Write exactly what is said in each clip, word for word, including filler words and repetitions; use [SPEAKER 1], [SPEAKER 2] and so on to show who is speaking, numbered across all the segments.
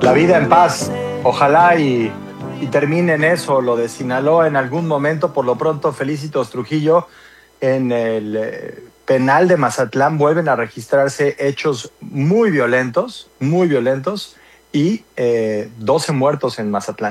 [SPEAKER 1] la vida en paz. Ojalá y, y termine en eso, lo de Sinaloa en algún momento. Por lo pronto, Felicitos Trujillo, en el eh, penal de Mazatlán vuelven a registrarse hechos muy violentos, muy violentos, y eh, doce muertos en Mazatlán.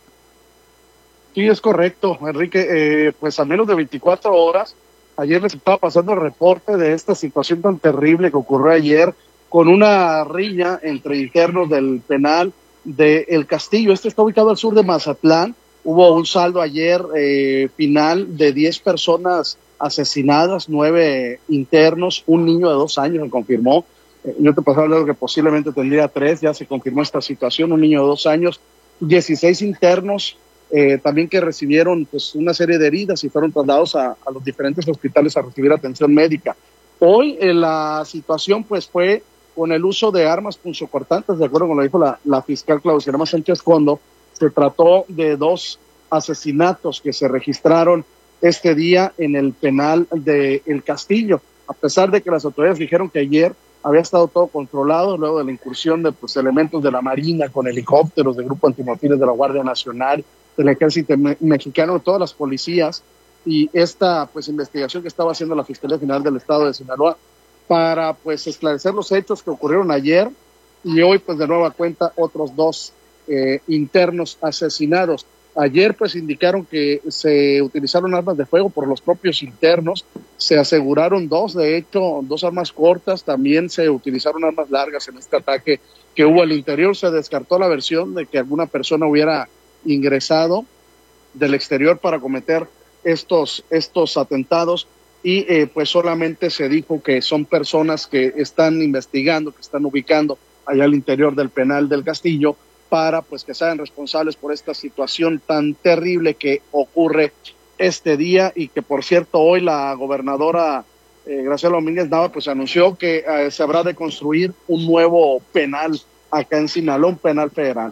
[SPEAKER 2] Sí, es correcto, Enrique. Eh, pues a menos de veinticuatro horas, ayer les estaba pasando el reporte de esta situación tan terrible que ocurrió ayer con una riña entre internos del penal de El Castillo. Este está ubicado al sur de Mazatlán. Hubo un saldo ayer eh, final de diez personas asesinadas, nueve internos, un niño de dos años, se confirmó. Eh, yo te pasaba algo que posiblemente tendría tres, ya se confirmó esta situación, un niño de dos años, dieciséis internos, Eh, también que recibieron pues una serie de heridas y fueron trasladados a, a los diferentes hospitales a recibir atención médica. Hoy eh, la situación pues fue con el uso de armas punzocortantes, de acuerdo con lo que dijo la, la fiscal Claudia Sánchez Fondo. Se trató de dos asesinatos que se registraron este día en el penal de El Castillo, a pesar de que las autoridades dijeron que ayer había estado todo controlado luego de la incursión de pues, elementos de la Marina con helicópteros, del Grupo Antimotines de la Guardia Nacional, del Ejército me Mexicano, de todas las policías, y esta pues investigación que estaba haciendo la Fiscalía General del Estado de Sinaloa para pues esclarecer los hechos que ocurrieron ayer, y hoy pues de nueva cuenta otros dos eh, internos asesinados. Ayer pues indicaron que se utilizaron armas de fuego por los propios internos, se aseguraron dos, de hecho, dos armas cortas, también se utilizaron armas largas en este ataque que hubo al interior. Se descartó la versión de que alguna persona hubiera ingresado del exterior para cometer estos, estos atentados, y eh, pues solamente se dijo que son personas que están investigando, que están ubicando allá al interior del penal del Castillo, para pues que sean responsables por esta situación tan terrible que ocurre este día. Y que por cierto hoy la gobernadora eh, Graciela Domínguez Nava pues anunció que eh, se habrá de construir un nuevo penal acá en Sinaloa, un penal federal.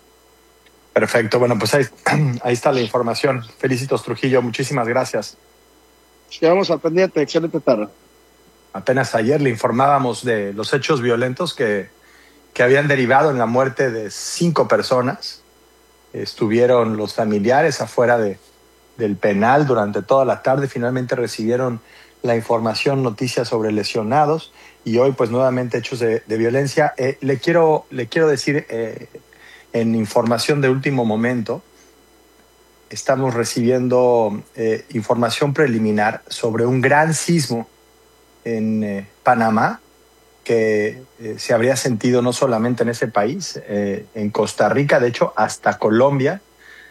[SPEAKER 1] Perfecto, bueno, pues ahí, ahí está la información. Felicitos Trujillo, muchísimas gracias.
[SPEAKER 2] Quedamos al pendiente, excelente tarde.
[SPEAKER 1] Apenas ayer le informábamos de los hechos violentos que, que habían derivado en la muerte de cinco personas. Estuvieron los familiares afuera de, del penal durante toda la tarde, finalmente recibieron la información, noticias sobre lesionados, y hoy pues nuevamente hechos de, de violencia. Eh, le, quiero, le quiero decir... Eh, En información de último momento, estamos recibiendo eh, información preliminar sobre un gran sismo en eh, Panamá que eh, se habría sentido no solamente en ese país, eh, en Costa Rica, de hecho, hasta Colombia.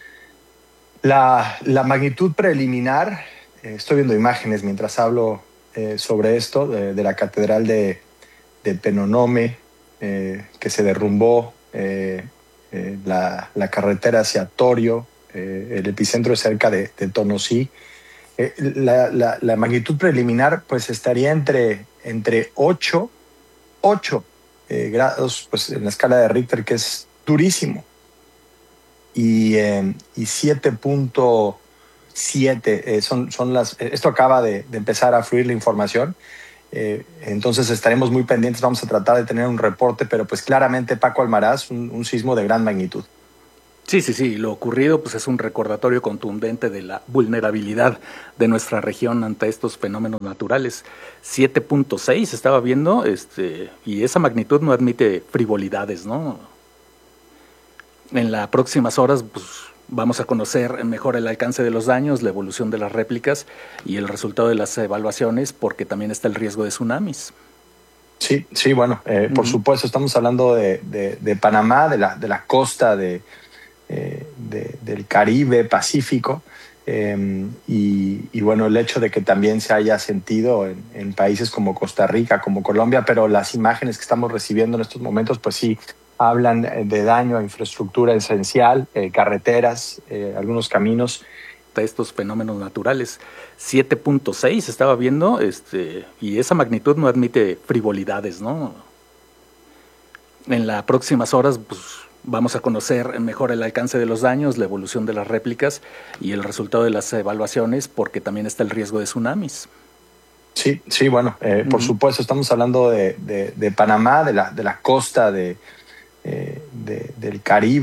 [SPEAKER 1] La, la magnitud preliminar, eh, estoy viendo imágenes mientras hablo eh, sobre esto, de, de la catedral de, de Penonomé, eh, que se derrumbó, eh, Eh, la, la carretera hacia Torio, eh, el epicentro es cerca de, de Tonosí. Eh, la, la, la magnitud preliminar pues estaría entre, entre ocho eh, grados pues, en la escala de Richter, que es durísimo, y, eh, y siete punto siete eh, son, son las... Esto acaba de, de empezar a fluir la información. Eh, entonces estaremos muy pendientes, vamos a tratar de tener un reporte, pero pues claramente, Paco Almaraz, un, un sismo de gran magnitud.
[SPEAKER 3] Sí, sí, sí, lo ocurrido pues es un recordatorio contundente de la vulnerabilidad de nuestra región ante estos fenómenos naturales. siete punto seis estaba viendo, este, y esa magnitud no admite frivolidades, ¿no? En las próximas horas pues vamos a conocer mejor el alcance de los daños, la evolución de las réplicas y el resultado de las evaluaciones, porque también está el riesgo de tsunamis.
[SPEAKER 1] Sí, sí, bueno, eh, uh-huh. por supuesto, estamos hablando de, de, de Panamá, de la, de la costa de, eh, de, del Caribe, Pacífico, eh, y, y bueno, el hecho de que también se haya sentido en, en países como Costa Rica, como Colombia, pero las imágenes que estamos recibiendo en estos momentos, pues sí, hablan de daño a infraestructura esencial, eh, carreteras, eh, algunos caminos.
[SPEAKER 3] De estos fenómenos naturales. siete punto seis estaba viendo, este, y esa magnitud no admite frivolidades, ¿no? En las próximas horas pues vamos a conocer mejor el alcance de los daños, la evolución de las réplicas y el resultado de las evaluaciones, porque también está el riesgo de tsunamis.
[SPEAKER 1] Sí, sí, bueno, eh, uh-huh. por supuesto, estamos hablando de, de, de Panamá, de la, de la costa de eh, de, del Caribe.